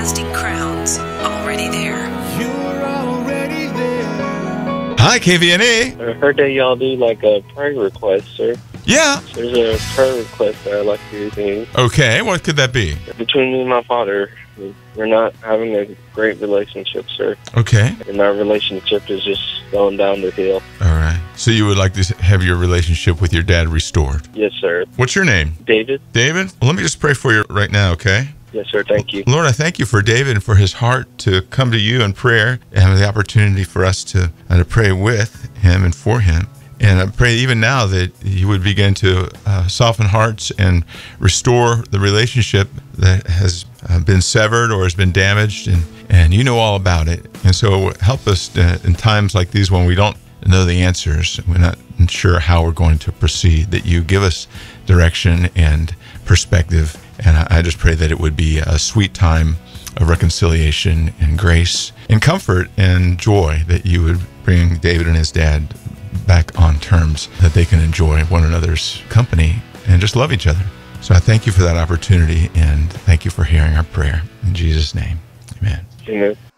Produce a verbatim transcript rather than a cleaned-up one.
casting crowns. Already there. You're already there. Hi, K V N A. I heard that y'all do like a prayer request, sir. Yeah. There's a prayer request that I'd like to do. Okay, what could that be? Between me and my father, we're not having a great relationship, sir. Okay. And our relationship is just going down the hill. All right. So you would like to have your relationship with your dad restored? Yes, sir. What's your name? David? David? Well, let me just pray for you right now, okay? Yes, sir. Thank you. Lord, I thank you for David and for his heart to come to you in prayer and have the opportunity for us to, uh, to pray with him and for him. And I pray even now that you would begin to uh, soften hearts and restore the relationship that has uh, been severed or has been damaged. And, and you know all about it. And so help us uh, in times like these when we don't know the answers, we're not sure how we're going to proceed, that you give us direction and perspective. And I, I just pray that it would be a sweet time of reconciliation and grace and comfort and joy, that you would bring David and his dad back on terms that they can enjoy one another's company and just love each other. So I thank you for that opportunity, and thank you for hearing our prayer. In Jesus' name, amen. Amen.